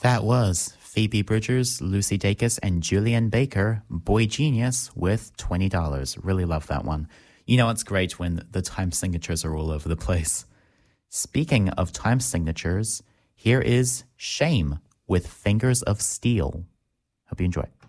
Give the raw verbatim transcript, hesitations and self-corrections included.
That was Phoebe Bridgers, Lucy Dacus, and Julian Baker, Boy Genius, with twenty dollars. Really love that one. You know, it's great when the time signatures are all over the place. Speaking of time signatures, here is Shame with Fingers of Steel. Hope you enjoy.